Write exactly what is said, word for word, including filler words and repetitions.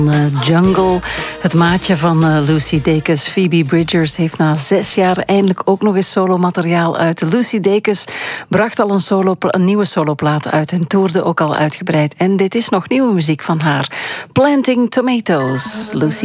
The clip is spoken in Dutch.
Jungle, het maatje van uh, Lucy Dacus. Phoebe Bridgers heeft na zes jaar eindelijk ook nog eens solomateriaal uit. Lucy Dacus bracht al een, solo, een nieuwe soloplaat uit en toerde ook al uitgebreid. En dit is nog nieuwe muziek van haar. Planting Tomatoes, Lucy